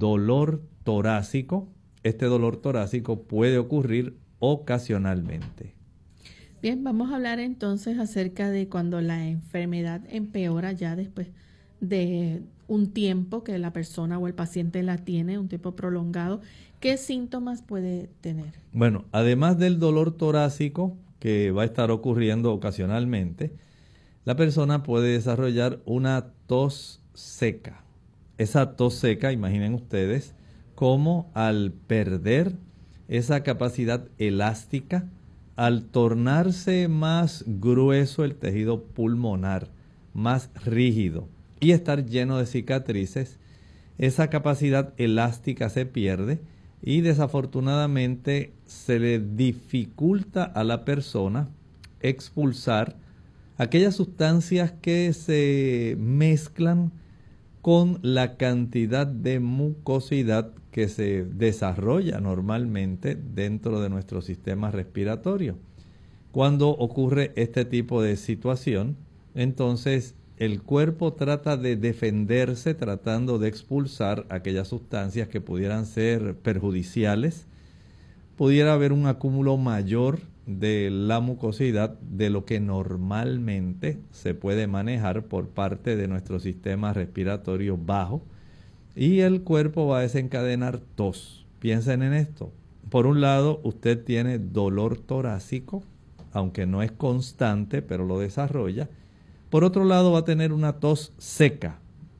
dolor torácico. Este dolor torácico puede ocurrir ocasionalmente. Bien, vamos a hablar entonces acerca de cuando la enfermedad empeora ya después de un tiempo que la persona o el paciente la tiene, un tiempo prolongado. ¿Qué síntomas puede tener? Bueno, además del dolor torácico que va a estar ocurriendo ocasionalmente, la persona puede desarrollar una tos seca. Esa tos seca, imaginen ustedes, como al perder esa capacidad elástica, al tornarse más grueso el tejido pulmonar, más rígido y estar lleno de cicatrices, esa capacidad elástica se pierde y desafortunadamente se le dificulta a la persona expulsar aquellas sustancias que se mezclan con la cantidad de mucosidad que se desarrolla normalmente dentro de nuestro sistema respiratorio. Cuando ocurre este tipo de situación, entonces el cuerpo trata de defenderse tratando de expulsar aquellas sustancias que pudieran ser perjudiciales. Pudiera haber un acúmulo mayor de la mucosidad de lo que normalmente se puede manejar por parte de nuestro sistema respiratorio bajo y el cuerpo va a desencadenar tos. Piensen en esto. Por un lado, usted tiene dolor torácico, aunque no es constante, pero lo desarrolla. Por otro lado, va a tener una tos seca.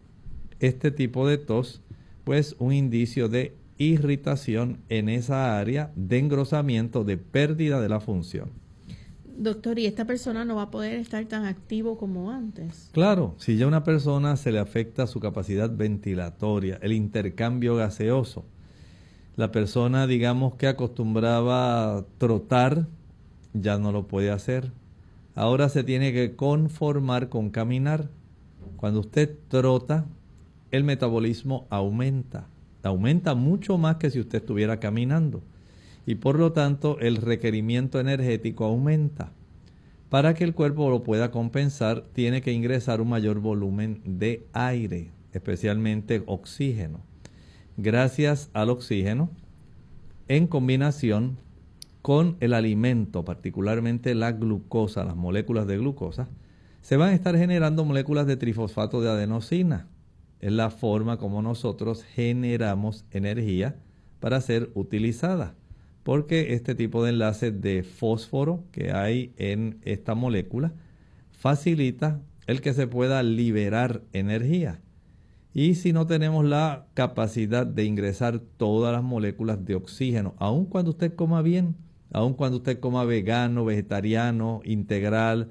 Este tipo de tos, pues, un indicio de irritación en esa área, de engrosamiento, de pérdida de la función. Doctor, ¿y esta persona no va a poder estar tan activo como antes? Claro, si ya a una persona se le afecta su capacidad ventilatoria, el intercambio gaseoso, la persona, digamos, que acostumbraba a trotar, ya no lo puede hacer. Ahora se tiene que conformar con caminar. Cuando usted trota, el metabolismo aumenta mucho más que si usted estuviera caminando. Y por lo tanto, el requerimiento energético aumenta. Para que el cuerpo lo pueda compensar, tiene que ingresar un mayor volumen de aire, especialmente oxígeno. Gracias al oxígeno, en combinación con el alimento, particularmente la glucosa, las moléculas de glucosa, se van a estar generando moléculas de trifosfato de adenosina. Es la forma como nosotros generamos energía para ser utilizada, porque este tipo de enlace de fósforo que hay en esta molécula facilita el que se pueda liberar energía. Y si no tenemos la capacidad de ingresar todas las moléculas de oxígeno, aun cuando usted coma bien, aun cuando usted coma vegano, vegetariano, integral,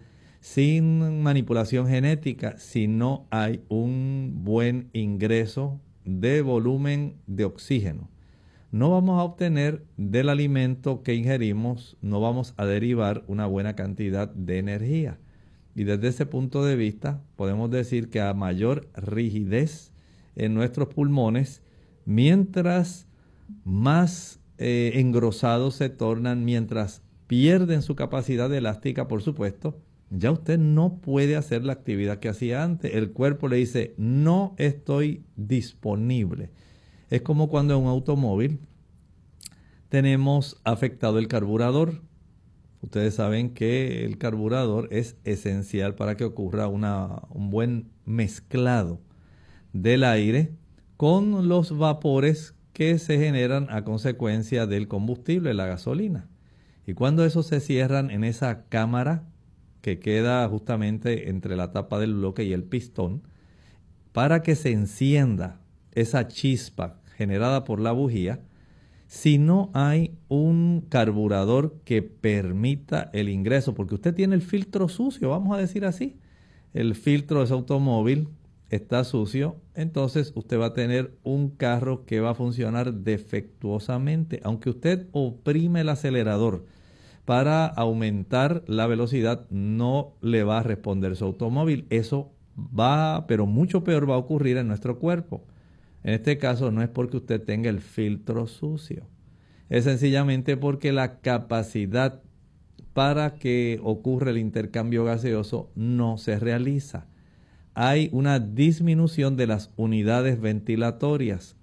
sin manipulación genética, si no hay un buen ingreso de volumen de oxígeno, no vamos a obtener del alimento que ingerimos, no vamos a derivar una buena cantidad de energía. Y desde ese punto de vista podemos decir que a mayor rigidez en nuestros pulmones, mientras más engrosados se tornan, mientras pierden su capacidad elástica, por supuesto, ya usted no puede hacer la actividad que hacía antes. El cuerpo le dice, no estoy disponible. Es como cuando en un automóvil tenemos afectado el carburador. Ustedes saben que el carburador es esencial para que ocurra un buen mezclado del aire con los vapores que se generan a consecuencia del combustible, la gasolina. Y cuando esos se cierran en esa cámara que queda justamente entre la tapa del bloque y el pistón, para que se encienda esa chispa generada por la bujía, si no hay un carburador que permita el ingreso, porque usted tiene el filtro sucio, vamos a decir así, el filtro de ese automóvil está sucio, entonces usted va a tener un carro que va a funcionar defectuosamente, aunque usted oprime el acelerador para aumentar la velocidad, no le va a responder su automóvil. Eso va, pero mucho peor va a ocurrir en nuestro cuerpo. En este caso no es porque usted tenga el filtro sucio, es sencillamente porque la capacidad para que ocurra el intercambio gaseoso no se realiza. Hay una disminución de las unidades ventilatorias.